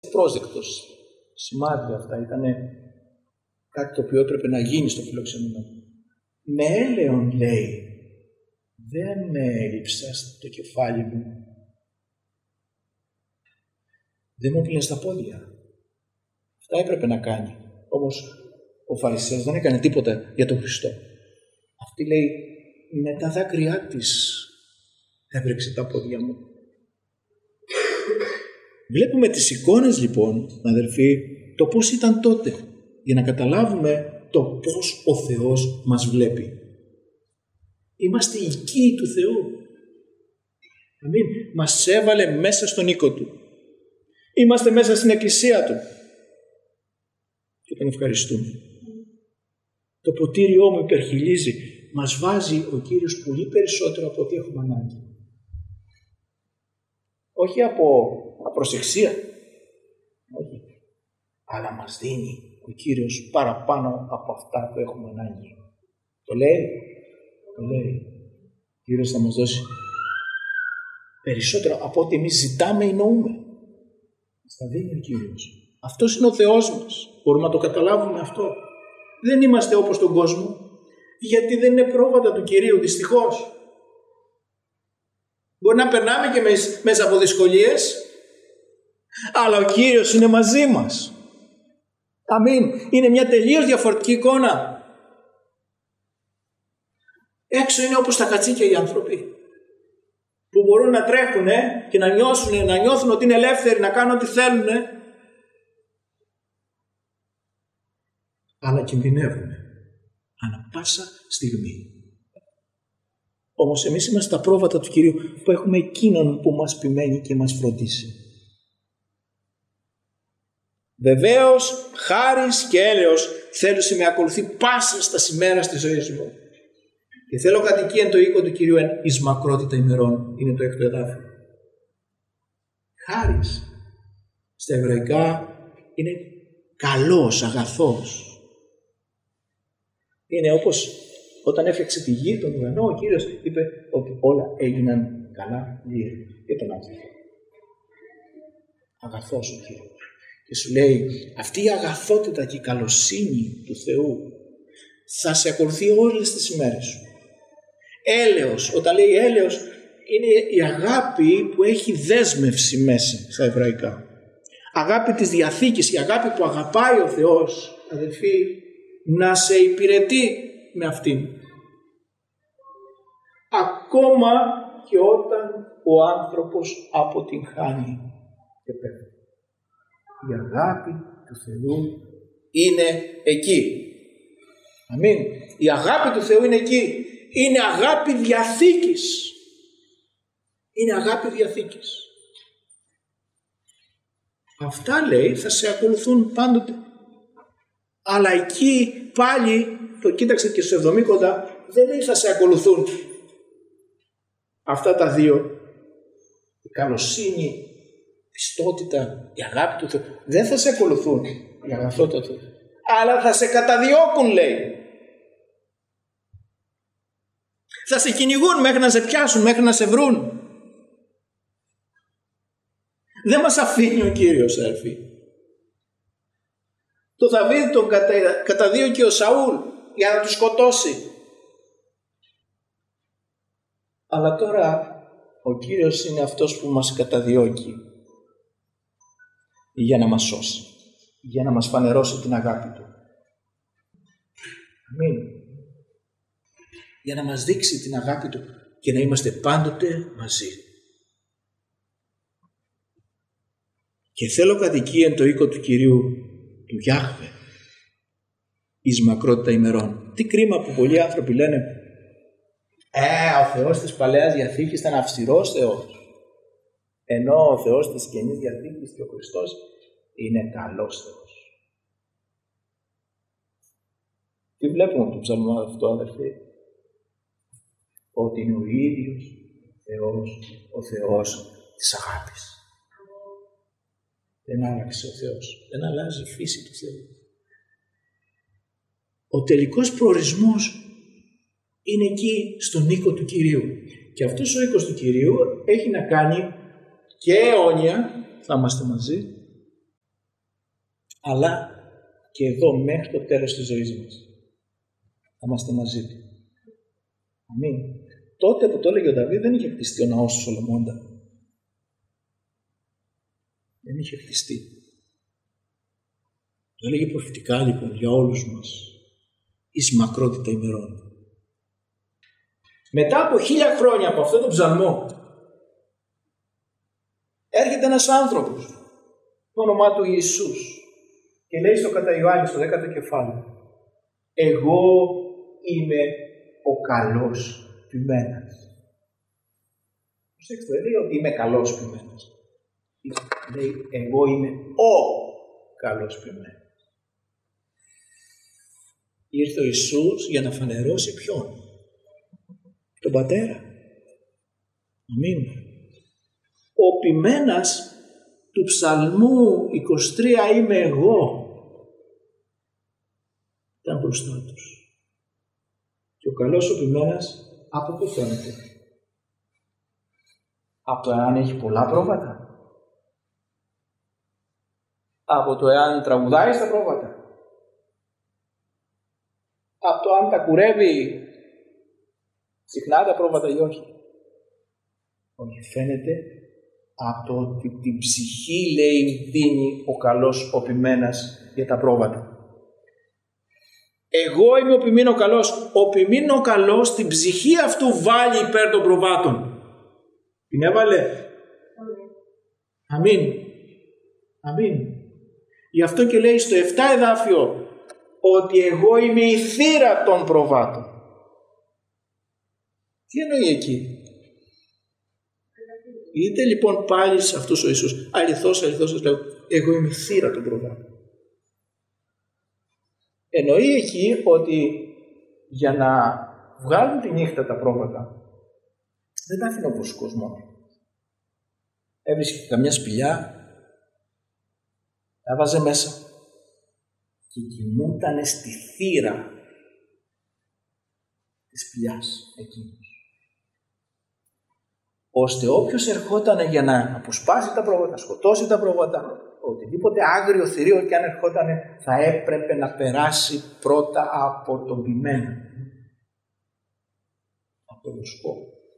πρόσδεκτος. Σημάδια αυτά ήταν κάτι το οποίο έπρεπε να γίνει στο φιλοξενούμενο. Με έλεον, λέει, δεν με έλειψες το κεφάλι μου. Δεν μου πλύνες τα πόδια. Αυτά έπρεπε να κάνει. Όμως ο Φαρισαίος δεν έκανε τίποτα για τον Χριστό. Αυτή, λέει, με τα δάκρυά της έβρεξε τα πόδια μου. Βλέπουμε τις εικόνες λοιπόν, αδελφοί, το πώς ήταν τότε, για να καταλάβουμε το πώς ο Θεός μας βλέπει. Είμαστε οικοί του Θεού. Αμήν. Μας έβαλε μέσα στον οίκο Του. Είμαστε μέσα στην εκκλησία Του. Και τον ευχαριστούμε. Το ποτήριό μου υπερχιλίζει. Μας βάζει ο Κύριος πολύ περισσότερο από ό,τι έχουμε ανάγκη. Όχι από απροσεξία. Όχι. Αλλά μας δίνει ο Κύριος παραπάνω από αυτά που έχουμε ανάγκη. Το λέει. Το λέει. Ο Κύριος θα μας δώσει περισσότερο από ό,τι εμείς ζητάμε ή νοούμε. Μας τα δίνει ο Κύριος. Αυτός είναι ο Θεός μας. Μπορούμε να το καταλάβουμε αυτό. Δεν είμαστε όπως τον κόσμο, γιατί δεν είναι πρόβατα του Κυρίου, δυστυχώς. Μπορεί να περνάμε και μέσα από δυσκολίες, αλλά ο Κύριος είναι μαζί μας. Αμήν. Είναι μια τελείως διαφορετική εικόνα. Έξω είναι όπως τα κατσίκια οι άνθρωποι, που μπορούν να τρέχουν και να νιώθουν ότι είναι ελεύθεροι, να κάνουν ό,τι θέλουν, αλλά κινδυνεύουν ανά πάσα στιγμή. Όμως εμείς είμαστε τα πρόβατα του Κυρίου, που έχουμε εκείνον που μας ποιμένει και μας φροντίσει. Βεβαίως, χάρις και έλεος θέλουν με ακολουθεί πάσα στα σημέρα της ζωής μου. Και θέλω κατοικία εν το οίκο του Κυρίου εις μακρότητα ημερών. Είναι το 6ο εδάφιο. Χάρις στα εβραϊκά είναι καλός, αγαθός. Είναι όπως όταν έφτιαξε τη γη, τον ουρανό, ο Κύριος είπε ότι όλα έγιναν καλά για τον άνθρωπο. Αγαθός ο Κύριος. Και σου λέει, αυτή η αγαθότητα και η καλοσύνη του Θεού θα σε ακολουθεί όλες τις ημέρες σου. Έλεος, όταν λέει έλεος, είναι η αγάπη που έχει δέσμευση μέσα στα εβραϊκά. Αγάπη της Διαθήκης, η αγάπη που αγαπάει ο Θεός, αδελφοί, να σε υπηρετεί με αυτήν. Ακόμα και όταν ο άνθρωπος αποτυγχάνει και πέφτει. Η αγάπη του Θεού είναι εκεί. Αμήν. Η αγάπη του Θεού είναι εκεί. Είναι αγάπη διαθήκης. Είναι αγάπη διαθήκης. Αυτά, λέει, θα σε ακολουθούν πάντοτε. Αλλά εκεί πάλι, το κοίταξε και στο 70, δεν λέει θα σε ακολουθούν αυτά τα δύο. Η καλοσύνη, η πιστότητα, η αγάπη του Θεού. Δεν θα σε ακολουθούν η αγαθότητα του Θεού. Αλλά θα σε καταδιώκουν, λέει. Θα σε κυνηγούν μέχρι να σε πιάσουν, μέχρι να σε βρουν. Δεν μας αφήνει ο Κύριος, αδελφοί. Το Δαβίδ τον καταδίωκε ο Σαούλ για να του σκοτώσει. Αλλά τώρα ο Κύριος είναι αυτός που μας καταδιώκει για να μας σώσει, για να μας φανερώσει την αγάπη Του. Αμήν. Για να μας δείξει την αγάπη Του και να είμαστε πάντοτε μαζί. Και θέλω κατοικία εν το οίκο του Κυρίου του Γιάχβε εις μακρότητα ημερών. Τι κρίμα που πολλοί άνθρωποι λένε ο Θεός της Παλαιάς Διαθήκης ήταν αυστηρός Θεός, ενώ ο Θεός της Καινής Διαθήκης και ο Χριστός είναι καλός Θεός. Τι βλέπουμε από το ψαλμό αυτό, αδερφοί? Ότι είναι ο ίδιος Θεός, ο Θεός της αγάπης. Δεν άλλαξε ο Θεός. Δεν αλλάζει η φύση του Θεού. Ο τελικός προορισμός είναι εκεί στον οίκο του Κυρίου. Και αυτός ο οίκος του Κυρίου έχει να κάνει και αιώνια, θα είμαστε μαζί, αλλά και εδώ μέχρι το τέλος της ζωής μας θα είμαστε μαζί του. Αμήν. Τότε που το έλεγε ο Δαβίδ δεν είχε χτιστεί ο ναός του Σολομώντα. Δεν είχε χτιστεί. Το έλεγε προφητικά λοιπόν για όλους μας, εις μακρότητα ημερών. Μετά από 1000 χρόνια από αυτό το ψαλμό έρχεται ένας άνθρωπος, το όνομά του Ιησούς, και λέει στο κατά Ιωάννη στο 10ο κεφάλαιο, εγώ είμαι ο καλός ποιμένας. Προσέξτε, δεν λέει ότι είμαι καλός ποιμένας. Λέει εγώ είμαι ο καλός ποιμένας. Ήρθε ο Ιησούς για να φανερώσει ποιον? Τον Πατέρα. Αμήν. Ο ποιμένας του ψαλμού 23 είμαι εγώ ήταν μπροστά τους. Και ο καλός ο ποιμένας από πού φαίνεται? Από το εάν έχει πολλά πρόβατα? Από το εάν τραγουδάει στα πρόβατα? Από το αν τα κουρεύει συχνά τα πρόβατα ή όχι? Όχι, φαίνεται από το ότι την ψυχή, λέει, δίνει ο καλός ο ποιμένας για τα πρόβατα. Εγώ είμαι ο ποιήν ο καλός. Ο ποιήν ο καλός την ψυχή αυτού βάλει υπέρ των προβάτων. Την έβαλε. Αμήν. Αμήν. Γι' αυτό και λέει στο 7 εδάφιο ότι εγώ είμαι η θύρα των προβάτων. Τι εννοεί εκεί? Είτε λοιπόν πάλι σε αυτούς ο Ιησούς, αληθώς σας λέω, εγώ είμαι η θύρα των προβάτων. Εννοεί εκεί ότι για να βγάλουν τη νύχτα τα πρόβατα δεν τα άφηνε ο βοσκός μόνο. Έβρισκε καμιά σπηλιά, τα βάζε μέσα και κοιμούτανε στη θύρα της σπηλιάς εκείνος. Ώστε όποιος ερχόταν για να αποσπάσει τα πρόβατα, σκοτώσει τα πρόβατα, οτιδήποτε άγριο θηρίο και αν ερχόταν θα έπρεπε να περάσει πρώτα από τον ποιμένο. Από τον βοσκό.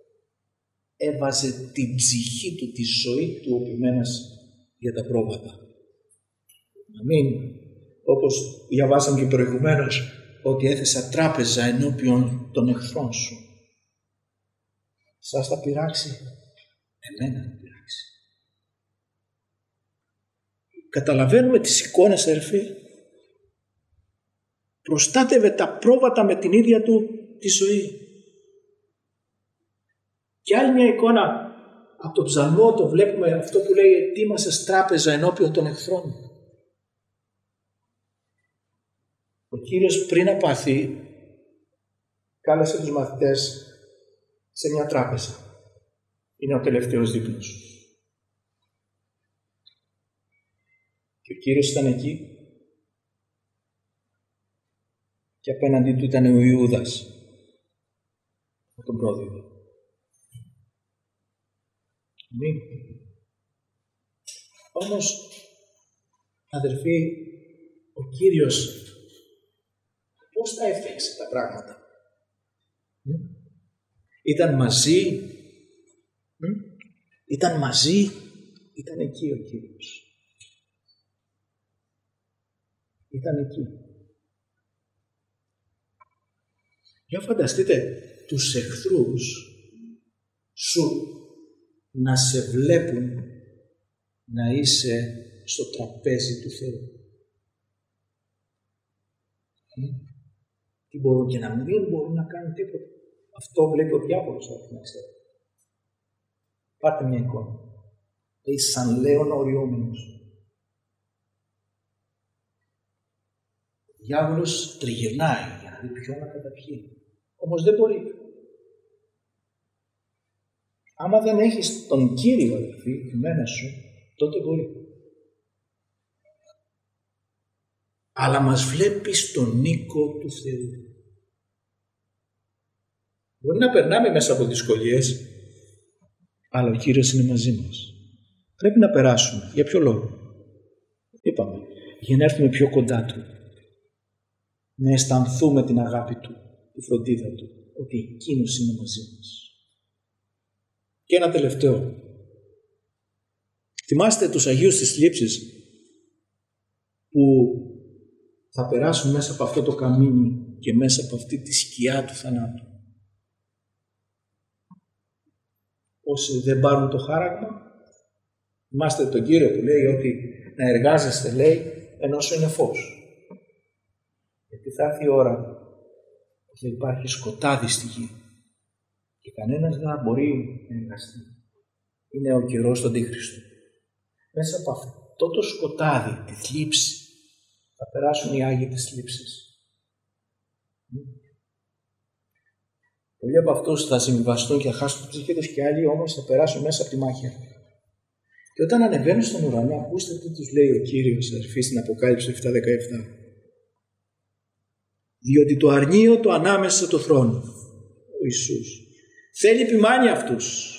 Έβαζε την ψυχή του, τη ζωή του ο ποιμένας για τα πρόβατα. Αμήν. Όπως διαβάσαμε και προηγουμένως ότι έθεσα τράπεζα ενώπιον των εχθρών σου. Σας θα πειράξει, εμένα θα πειράξει. Καταλαβαίνουμε τις εικόνες, αδερφοί. Προστάτευε τα πρόβατα με την ίδια του τη ζωή. Και άλλη μια εικόνα από τον ψαλμό το βλέπουμε αυτό που λέει ετοίμασες τράπεζα ενώπιον των εχθρών. Ο Κύριος πριν να πάθει κάλεσε τους μαθητές σε μια τράπεζα. Είναι ο τελευταίος δείπνος. Και ο Κύριος ήταν εκεί και απέναντί του ήταν ο Ιούδας, τον πρόδειλο. Αμήν. Όμως, αδερφοί, ο Κύριος πώς τα έφτιαξε τα πράγματα? Ήταν μαζί, ήταν εκεί ο Κύριος. Ήταν εκεί. Για φανταστείτε τους εχθρούς σου να σε βλέπουν να είσαι στο τραπέζι του Θεού. Τι μπορούν και να μην μπορούν να κάνουν τίποτα. Αυτό βλέπει ο διάβολος να ξέρει. Πάρτε μια εικόνα. Λέει σαν λέον οριόμενος. Ο διάβολος τριγυρνάει για να δει ποιον να καταπιεί. Όμως δεν μπορεί. Άμα δεν έχεις τον Κύριο, αδελφοί, εμένα σου, τότε μπορεί. Αλλά μας βλέπει στον οίκο του Θεού. Μπορεί να περνάμε μέσα από δυσκολίες, αλλά ο Κύριος είναι μαζί μας. Πρέπει να περάσουμε. Για ποιο λόγο? Είπαμε, για να έρθουμε πιο κοντά Του, να αισθανθούμε την αγάπη Του, τη φροντίδα Του, ότι Εκείνος είναι μαζί μας. Και ένα τελευταίο. Θυμάστε τους Αγίους της Θλίψης που θα περάσουν μέσα από αυτό το καμίνι και μέσα από αυτή τη σκιά του θανάτου. Όσοι δεν πάρουν το χάραγμα, θυμάστε τον Κύριο που λέει ότι να εργάζεστε, λέει, ενώ σου είναι φως. Γιατί θα έρθει η ώρα που θα υπάρχει σκοτάδι στη γη και κανένας δεν μπορεί να εργαστεί. Είναι ο καιρός του Αντίχριστου. Μέσα από αυτό το σκοτάδι, τη θλίψη, θα περάσουν οι Άγιοι της θλίψης. Πολλοί από αυτούς θα συμβιβαστούν και θα χάσουν την ψυχή τους και άλλοι όμως θα περάσουν μέσα από τη μάχη. Και όταν ανεβαίνουν στον ουρανό, ακούστε τι τους λέει ο Κύριος, αδερφοί, στην Αποκάλυψη 7:17. Διότι το αρνείο το ανάμεσα του θρόνου, ο Ιησούς, θέλει επιμάνει αυτούς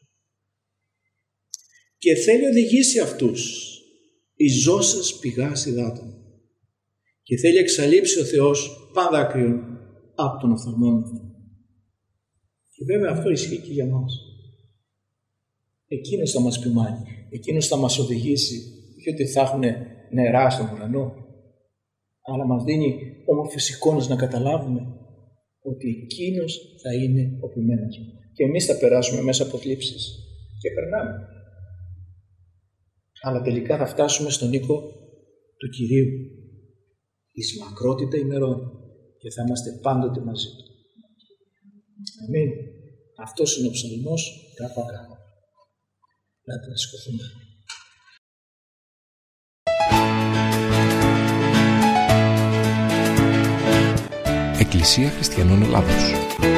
και θέλει οδηγήσει αυτούς εις ζώσας πηγάς υδάτων και θέλει εξαλείψει ο Θεός πάντα άκριον από τον οφθαλμόν αυτόν. Και βέβαια αυτό ισχύει και για μας. Εκείνος θα μας ποιμάνει, εκείνος θα μας οδηγήσει, όχι ότι θα έχουν νερά στον ουρανό, αλλά μας δίνει όμορφες εικόνες να καταλάβουμε ότι εκείνος θα είναι ο ποιμένος μας. Και εμείς θα περάσουμε μέσα από θλίψεις και περνάμε. Αλλά τελικά θα φτάσουμε στον οίκο του Κυρίου, εις μακρότητα ημερών, και θα είμαστε πάντοτε μαζί Του. Αμήν. Αυτός είναι ο ψαλμός ΚΚ. Να σηκωθούμε. Εκκλησία Χριστιανών Ελλάδος.